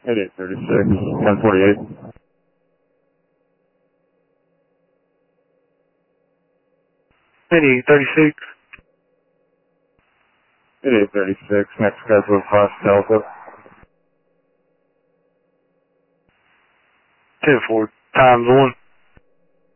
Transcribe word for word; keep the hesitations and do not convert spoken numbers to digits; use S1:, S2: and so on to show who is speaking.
S1: eighty-eight thirty-six, ten forty-eight.
S2: eighty-eight thirty-six.
S1: eighty-eight thirty-six, next guy's with Fox Delta.
S2: ten four times one.